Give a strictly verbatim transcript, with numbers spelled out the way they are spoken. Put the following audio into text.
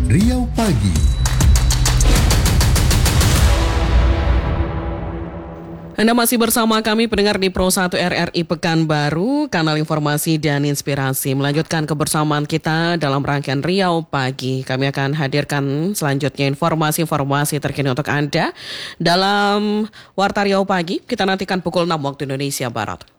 Riau Pagi. Anda masih bersama kami pendengar di Pro satu R R I Pekanbaru, kanal informasi dan inspirasi. Melanjutkan kebersamaan kita dalam rangkaian Riau Pagi. Kami akan hadirkan selanjutnya informasi-informasi terkini untuk Anda dalam Warta Riau Pagi. Kita nantikan pukul enam waktu Indonesia Barat.